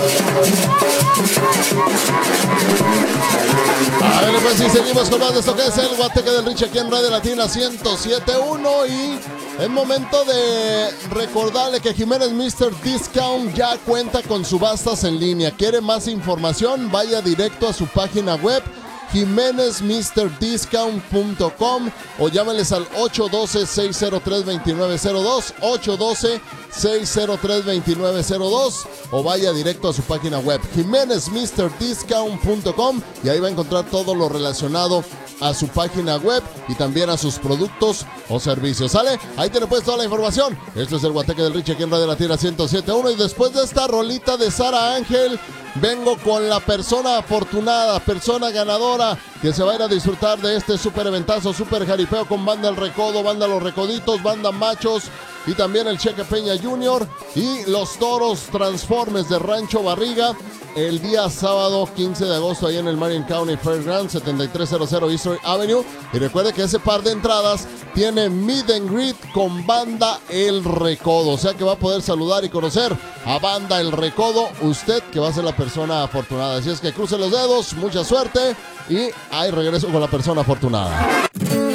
A ver, pues sí, seguimos con más de esto que es el Guateque del Richie aquí en Radio Latina 107.1 y es momento de recordarle que Jiménez Mr. Discount ya cuenta con subastas en línea. ¿Quiere más información? Vaya directo a su página web jimenezmrdiscount.com o llámenles al 812-603-2902, 812-603-2902 o vaya directo a su página web jimenezmrdiscount.com y ahí va a encontrar todo lo relacionado a su página web y también a sus productos o servicios. ¿Sale? Ahí tiene pues toda la información. Esto es el Guateque del Richie aquí en Radio Latina 107.1 y después de esta rolita de Sara Ángel vengo con la persona afortunada, persona ganadora que se va a ir a disfrutar de este super eventazo, super jaripeo con Banda El Recodo, Banda Los Recoditos, Banda Machos y también el Cheque Peña Jr. y los Toros Transformes de Rancho Barriga el día sábado 15 de agosto ahí en el Marion County Fairground 7300 Eastern Avenue. Y recuerde que ese par de entradas tiene meet and greet con Banda El Recodo, o sea que va a poder saludar y conocer a Banda El Recodo, usted que va a ser la persona afortunada. Así es que cruce los dedos, mucha suerte y ahí regreso con la persona afortunada.